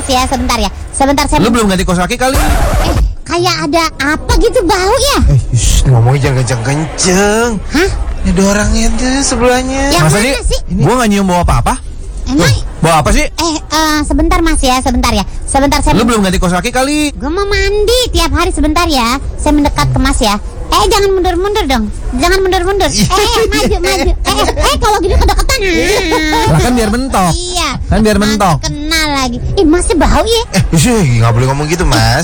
ya, sebentar ya. Sebentar saya. Lu belum ganti kaos kaki kali? Kayak ada apa gitu bau ya? Ngomongnya jangan kenceng-kenceng. Hah? Ini ada orangnya tuh sebelahnya. Yang Masa mana sih? Gua nggak nyium bau apa-apa. Emang? Bau apa sih? Sebentar Mas ya, sebentar ya. Sebentar saya. Lu belum ganti kaos kaki kali? Gue mau mandi tiap hari, sebentar ya. Saya mendekat ke Mas ya. Jangan mundur-mundur dong. Jangan mundur-mundur. Maju. Kalau gini kedekatan. Lah kan biar mentok. Iya. Kan biar mentok. Kenal lagi. Masih bau ya? Nggak boleh ngomong gitu, Mas.